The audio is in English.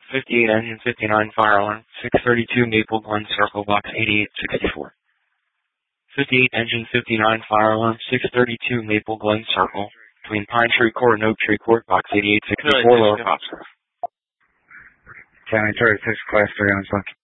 58 engine 59 fire alarm, 632 Maple Glen Circle, box 8864. 58 engine 59 fire alarm, 632 Maple Glen Circle, between Pine Tree Court and Oak Tree Court, box 8864, Lower Foxcroft. County 36, Class 3 on Sunky.